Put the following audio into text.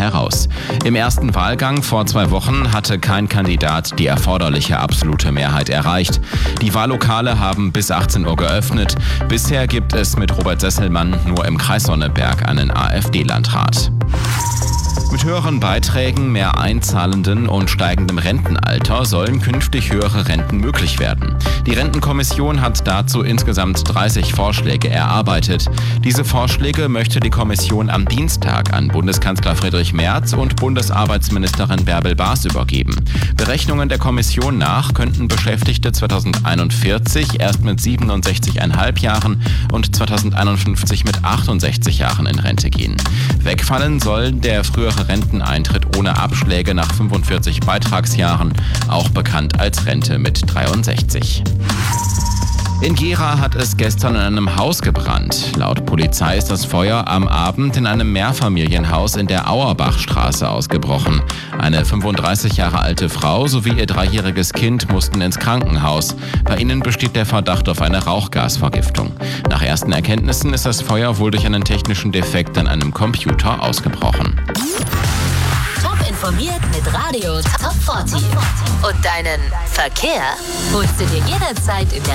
heraus. Im ersten Wahlgang vor 2 Wochen hatte kein Kandidat die erforderliche absolute Mehrheit erreicht. Die Wahllokale haben bis 18 Uhr geöffnet. Bisher gibt es mit Robert Sesselmann nur im Kreis Sonneberg einen AfD-Landrat. Mit höheren Beiträgen, mehr Einzahlenden und steigendem Rentenalter sollen künftig höhere Renten möglich werden. Die Rentenkommission hat dazu insgesamt 30 Vorschläge erarbeitet. Diese Vorschläge möchte die Kommission am Dienstag an Bundeskanzler Friedrich Merz und Bundesarbeitsministerin Bärbel Baas übergeben. Berechnungen der Kommission nach könnten Beschäftigte 2041 erst mit 67,5 Jahren und 2051 mit 68 Jahren in Rente gehen. Wegfallen soll der frühere Renteneintritt ohne Abschläge nach 45 Beitragsjahren, auch bekannt als Rente mit 63. In Gera hat es gestern in einem Haus gebrannt. Laut Polizei ist das Feuer am Abend in einem Mehrfamilienhaus in der Auerbachstraße ausgebrochen. Eine 35 Jahre alte Frau sowie ihr 3-jähriges Kind mussten ins Krankenhaus. Bei ihnen besteht der Verdacht auf eine Rauchgasvergiftung. Nach ersten Erkenntnissen ist das Feuer wohl durch einen technischen Defekt an einem Computer ausgebrochen. Top informiert mit Radio Top 40. Und deinen Verkehr holst du dir jederzeit in der